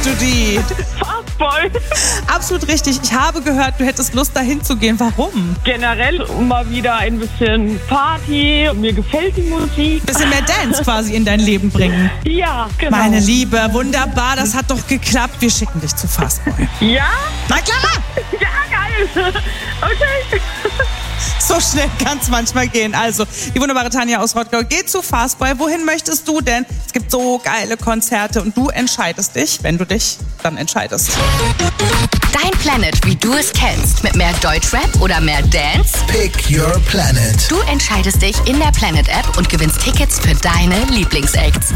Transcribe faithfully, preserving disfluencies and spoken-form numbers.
du die? Fastboy. Absolut richtig. Ich habe gehört, du hättest Lust, dahin zu gehen. Warum? Generell mal wieder ein bisschen Party. Mir gefällt die Musik. Bisschen mehr Dance quasi in dein Leben bringen. Ja, genau. Meine Liebe, wunderbar, das hat doch geklappt. Wir schicken dich zu Fastboy. Ja? Na klar! Ja, geil. Okay. So schnell kann es manchmal gehen. Also, die wunderbare Tanja aus Rottgau geht zu Fastboy. Wohin möchtest du denn? Es gibt so geile Konzerte und du entscheidest dich, wenn du dich dann entscheidest. Dein Planet, wie du es kennst. Mit mehr Deutschrap oder mehr Dance? Pick your planet. Du entscheidest dich in der Planet-App und gewinnst Tickets für deine Lieblingsacts.